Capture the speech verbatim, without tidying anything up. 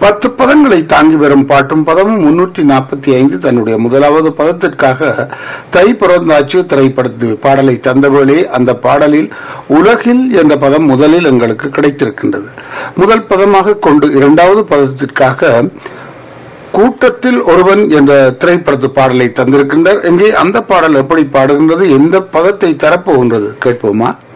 பத்து பதங்களை தாங்கி வரும் பாட்டும் பதமும் முன்னூற்றி நாற்பத்தி ஐந்து தன்னுடைய முதலாவது பதத்திற்காக தை பிறந்தாச்சு திரைப்படத்து பாடலை தந்தவேளே அந்த பாடலில் உலகில் என்ற பதம் முதலில் எங்களுக்கு கிடைத்திருக்கின்றது. முதல் பதமாக கொண்டு இரண்டாவது பதத்திற்காக கூட்டத்தில் ஒருவன் என்ற திரைப்படத்து பாடலை தந்திருக்கின்றார். இங்கே அந்த பாடல் எப்படி பாடுகின்றது, எந்த பதத்தை தரப்போகின்றது கேட்போமா?